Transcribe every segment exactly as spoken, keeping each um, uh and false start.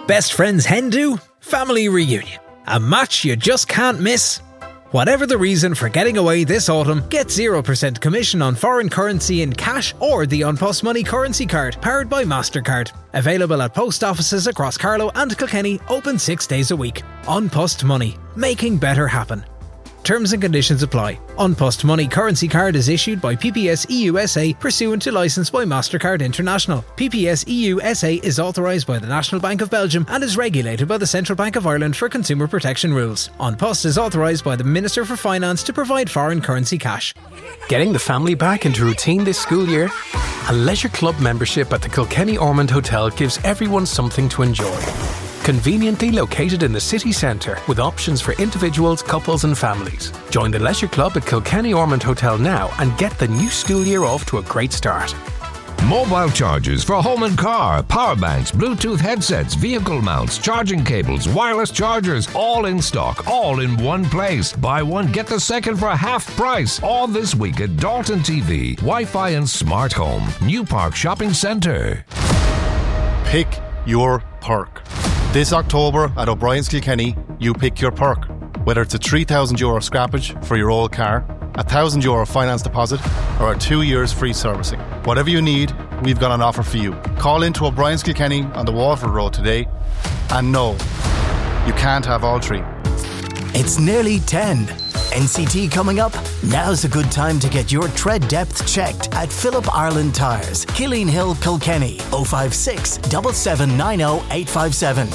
Best friend's hen do? Family reunion. A match you just can't miss? Whatever the reason for getting away this autumn, get zero percent commission on foreign currency in cash or the An Post Money currency card, powered by MasterCard. Available at post offices across Carlow and Kilkenny, open six days a week. An Post Money, making better happen. Terms and conditions apply. An Post Money currency card is issued by P P S E U S A pursuant to licence by MasterCard International. P P S E U S A is authorised by the National Bank of Belgium and is regulated by the Central Bank of Ireland for consumer protection rules. An Post is authorised by the Minister for Finance to provide foreign currency cash. Getting the family back into routine this school year? A leisure club membership at the Kilkenny Ormond Hotel gives everyone something to enjoy. Conveniently located in the city centre with options for individuals, couples and families. Join the Leisure Club at Kilkenny Ormond Hotel now and get the new school year off to a great start. Mobile chargers for home and car, power banks, Bluetooth headsets, vehicle mounts, charging cables, wireless chargers, all in stock, all in one place. Buy one, get the second for half price. All this week at Dalton T V, Wi-Fi and Smart Home, New Park Shopping Centre. Pick your perk. This October at O'Brien's Kilkenny, you pick your perk. Whether it's a three thousand euro scrappage for your old car, a one thousand euro finance deposit, or a two years free servicing. Whatever you need, we've got an offer for you. Call into O'Brien's Kilkenny on the Waterford Road today. And no, you can't have all three. It's nearly ten. N C T coming up? Now's a good time to get your tread depth checked at Phillip Ireland Tyres, Killeen Hill, Kilkenny. oh five six, seven seven nine oh, eight five seven.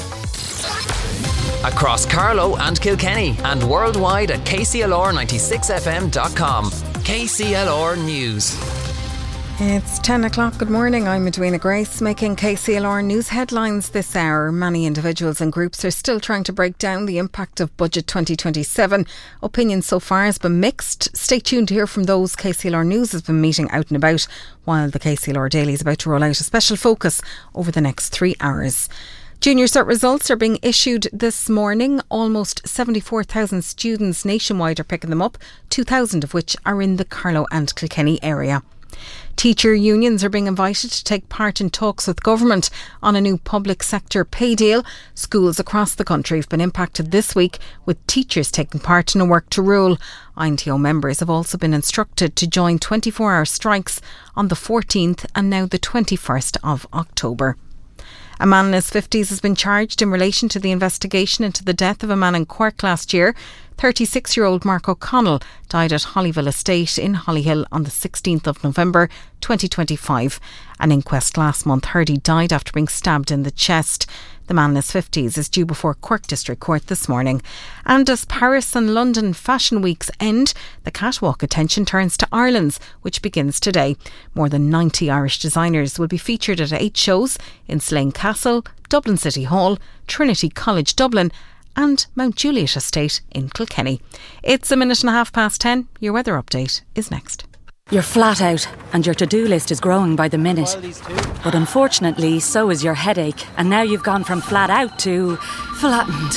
Across Carlow and Kilkenny and worldwide at K C L R ninety-six F M dot com. K C L R News. It's ten o'clock. Good morning. I'm Edwina Grace, making K C L R News headlines this hour. Many individuals and groups are still trying to break down the impact of Budget twenty twenty-seven. Opinion so far has been mixed. Stay tuned to hear from those K C L R News has been meeting out and about, while the K C L R Daily is about to roll out a special focus over the next three hours. Junior Cert results are being issued this morning. Almost seventy-four thousand students nationwide are picking them up, two thousand of which are in the Carlow and Kilkenny area. Teacher unions are being invited to take part in talks with government on a new public sector pay deal. Schools across the country have been impacted this week, with teachers taking part in a work to rule. I N T O members have also been instructed to join twenty-four hour strikes on the fourteenth and now the twenty-first of October. A man in his fifties has been charged in relation to the investigation into the death of a man in Cork last year. thirty-six-year-old Mark O'Connell died at Hollyville Estate in Hollyhill on the sixteenth of November twenty twenty-five. An inquest last month heard he died after being stabbed in the chest. The man in his fifties is due before Cork District Court this morning. And as Paris and London Fashion Weeks end, the catwalk attention turns to Ireland's, which begins today. More than ninety Irish designers will be featured at eight shows in Slane Castle, Dublin City Hall, Trinity College Dublin and Mount Juliet Estate in Kilkenny. It's a minute and a half past ten. Your weather update is next. You're flat out and your to-do list is growing by the minute. But unfortunately, so is your headache. And now you've gone from flat out to flattened.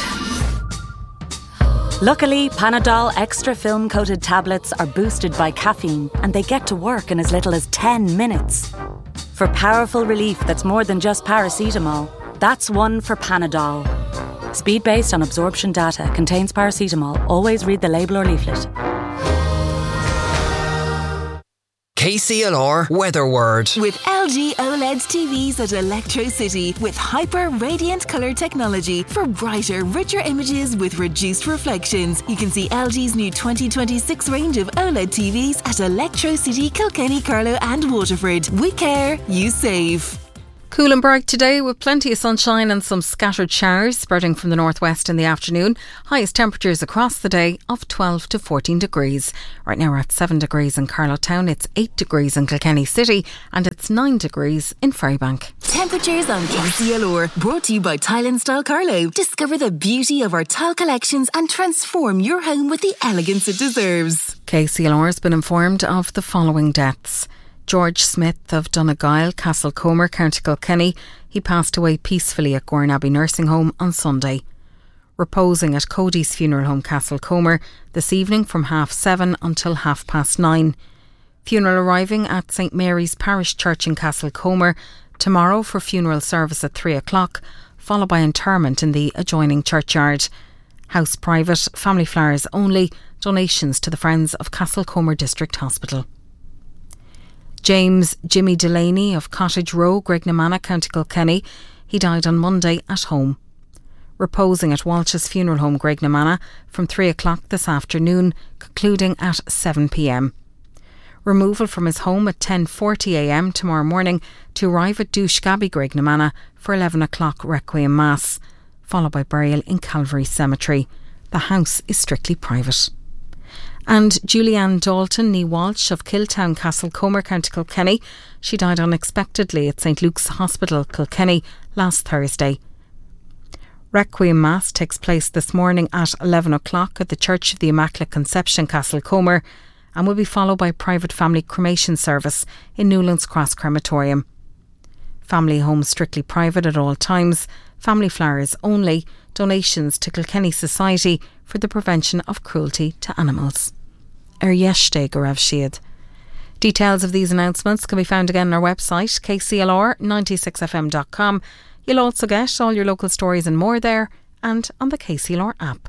Luckily, Panadol Extra Film Coated tablets are boosted by caffeine and they get to work in as little as ten minutes. For powerful relief that's more than just paracetamol, that's one for Panadol. Speed based on absorption data, contains paracetamol. Always read the label or leaflet. K C L R Weather Word. With L G OLED T Vs at Electro City with hyper radiant colour technology for brighter, richer images with reduced reflections. You can see L G's new twenty twenty-six range of OLED T Vs at Electro City, Kilkenny, Carlow and Waterford. We care, you save. Cool and bright today with plenty of sunshine and some scattered showers spreading from the northwest in the afternoon. Highest temperatures across the day of twelve to fourteen degrees. Right now we're at seven degrees in Carlow Town, it's eight degrees in Kilkenny City and it's nine degrees in Ferrybank. Temperatures on K C L R, brought to you by Tile and Style Carlow. Discover the beauty of our tile collections and transform your home with the elegance it deserves. K C L R has been informed of the following deaths. George Smith of Donegal, Castlecomer, County Kilkenny. He passed away peacefully at Gorn Abbey Nursing Home on Sunday. Reposing at Cody's Funeral Home, Castlecomer, this evening from half seven until half past nine. Funeral arriving at St Mary's Parish Church in Castlecomer tomorrow for funeral service at three o'clock, followed by interment in the adjoining churchyard. House private, family flowers only, donations to the Friends of Castlecomer District Hospital. James Jimmy Delaney of Cottage Row, Graignamanagh, County Kilkenny. He died on Monday at home. Reposing at Walsh's Funeral Home, Graignamanagh, from three o'clock this afternoon, concluding at seven p.m. Removal from his home at ten forty a.m. tomorrow morning to arrive at Douchgabbey, Graignamanagh for eleven o'clock Requiem Mass, followed by burial in Calvary Cemetery. The house is strictly private. And Julianne Dalton Nee Walsh of Killtown, Castlecomer, County Kilkenny. She died unexpectedly at St Luke's Hospital, Kilkenny, last Thursday. Requiem Mass takes place this morning at eleven o'clock at the Church of the Immaculate Conception, Castlecomer, and will be followed by a private family cremation service in Newlands Cross Crematorium. Family home strictly private at all times, family flowers only, donations to Kilkenny Society for the Prevention of Cruelty to Animals. Er yeshte go raibh siad. Details of these announcements can be found again on our website, k c l r ninety-six f m dot com. You'll also get all your local stories and more there, and on the K C L R app.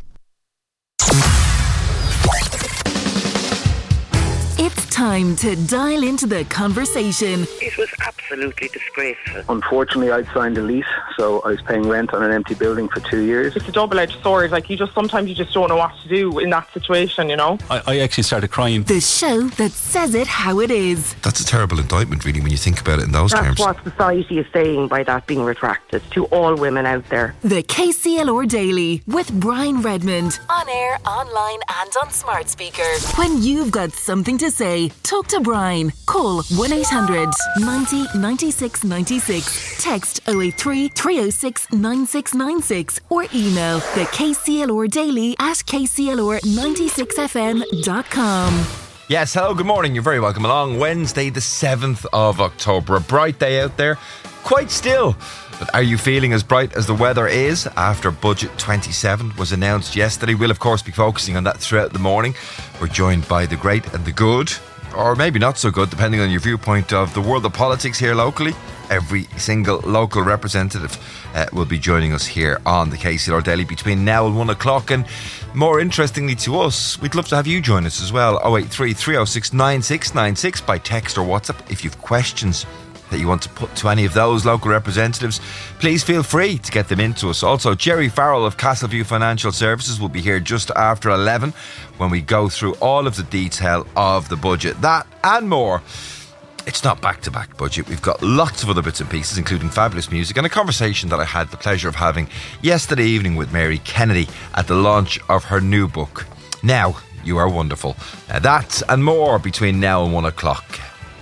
It's time to dial into the conversation. It was absolutely disgraceful. Unfortunately, I'd signed a lease, so I was paying rent on an empty building for two years. It's a double-edged sword. Like, you just sometimes you just don't know what to do in that situation, you know. I, I actually started crying. The show that says it how it is. That's a terrible indictment, really, when you think about it in those That's terms. That's what society is saying by that being retracted to all women out there. The K C L R Daily with Brian Redmond. On air, online and on smart speaker. When you've got something to say, talk to Brian. Call one eight hundred ninety ninety-six ninety-six. Text oh eight three, three oh six, nine six nine six or email the K C L R Daily at k c l r ninety-six f m dot com. Yes, hello, good morning. You're very welcome along. Wednesday the seventh of October. A bright day out there. Quite still. But are you feeling as bright as the weather is after Budget twenty-seven was announced yesterday? We'll of course be focusing on that throughout the morning. We're joined by the great and the good, or maybe not so good, depending on your viewpoint of the world of politics here locally. Every single local representative uh, will be joining us here on the K C L R Daily between now and one o'clock. And more interestingly to us, we'd love to have you join us as well. oh eight three, three oh six, nine six nine six by text or WhatsApp. If you've questions that you want to put to any of those local representatives, please feel free to get them into us. Also, Jerry Farrell of Castleview Financial Services will be here just after eleven when we go through all of the detail of the budget. That and more. It's not back-to-back budget. We've got lots of other bits and pieces, including fabulous music and a conversation that I had the pleasure of having yesterday evening with Mary Kennedy at the launch of her new book, Now You Are Wonderful. Now, that and more between now and one o'clock.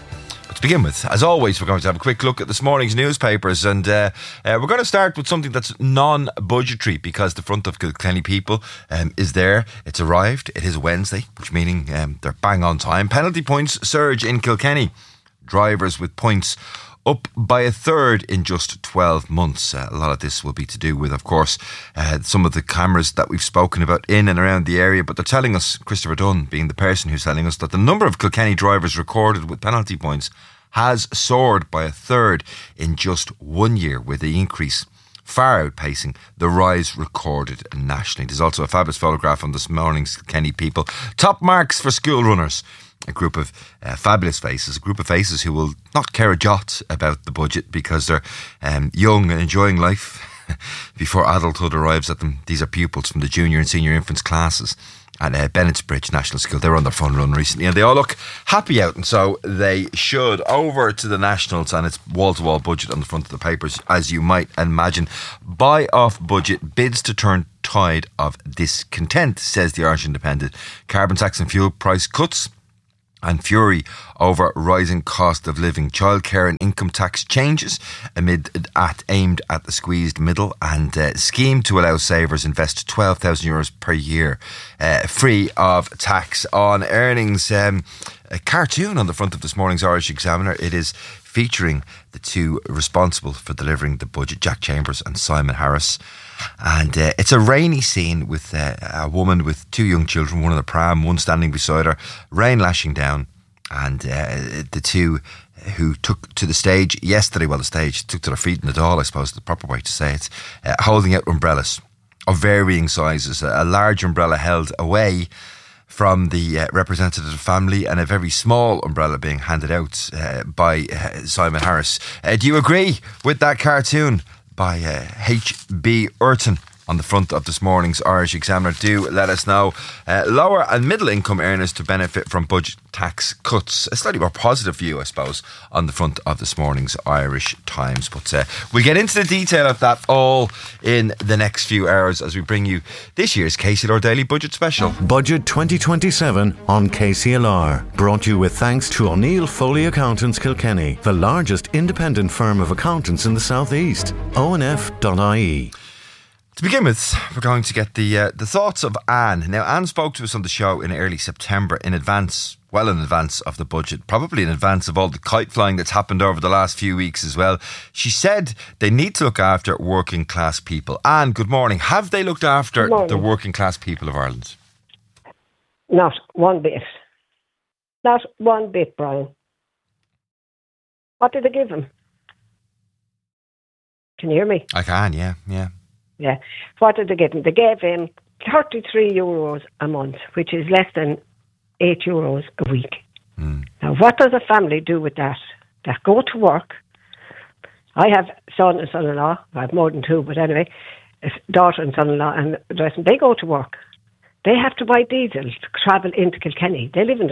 To begin with, as always, we're going to have a quick look at this morning's newspapers, and uh, uh, we're going to start with something that's non-budgetary because the front of Kilkenny People um, is there. It's arrived. It is Wednesday, which meaning um, they're bang on time. Penalty points surge in Kilkenny. Drivers with points up by a third in just twelve months. Uh, a lot of this will be to do with, of course, uh, some of the cameras that we've spoken about in and around the area. But they're telling us, Christopher Dunn being the person who's telling us, that the number of Kilkenny drivers recorded with penalty points has soared by a third in just one year, with the increase far outpacing the rise recorded nationally. There's also a fabulous photograph on this morning's Kilkenny People. Top marks for school runners. A group of uh, fabulous faces, a group of faces who will not care a jot about the budget because they're um, young and enjoying life before adulthood arrives at them. These are pupils from the junior and senior infants classes at uh, Bennettsbridge National School. They were on their fun run recently and they all look happy out, and so they should. Over to the Nationals, and it's wall-to-wall budget on the front of the papers, as you might imagine. Buy off budget bids to turn tide of discontent, says the Irish Independent. Carbon tax and fuel price cuts and fury over rising cost of living. Childcare and income tax changes amid at aimed at the squeezed middle, and uh, scheme to allow savers invest twelve thousand euros per year uh, free of tax on earnings. Um, a cartoon on the front of this morning's Irish Examiner. It is featuring the two responsible for delivering the budget, Jack Chambers and Simon Harris. And uh, it's a rainy scene with uh, a woman with two young children, one in a pram, one standing beside her, rain lashing down, and uh, the two who took to the stage yesterday, well, the stage took to their feet in the Dáil, I suppose, the proper way to say it, uh, holding out umbrellas of varying sizes. A large umbrella held away from the uh, representative family, and a very small umbrella being handed out uh, by uh, Simon Harris. Uh, do you agree with that cartoon by uh, H B Urton on the front of this morning's Irish Examiner? Do let us know. Uh, lower and middle income earners to benefit from budget tax cuts. A slightly more positive view, I suppose, on the front of this morning's Irish Times. But uh, we'll get into the detail of that all in the next few hours as we bring you this year's K C L R Daily Budget Special. Budget twenty twenty-seven on K C L R. Brought to you with thanks to O'Neill Foley Accountants Kilkenny, the largest independent firm of accountants in the South East. O N F dot I E. To begin with, we're going to get the uh, the thoughts of Anne. Now, Anne spoke to us on the show in early September, in advance, well in advance of the budget, probably in advance of all the kite flying that's happened over the last few weeks as well. She said they need to look after working class people. Anne, good morning. Have they looked after the working class people of Ireland? Not one bit. Not one bit, Brian. What did they give them? Can you hear me? I can, yeah, yeah. Yeah. What did they give him? They gave him thirty-three euros a month, which is less than eight euros a week. Mm. Now, what does a family do with that? They go to work. I have son and son-in-law. I have more than two, but anyway, a daughter and son-in-law, and the rest. They go to work. They have to buy diesel to travel into Kilkenny. They live in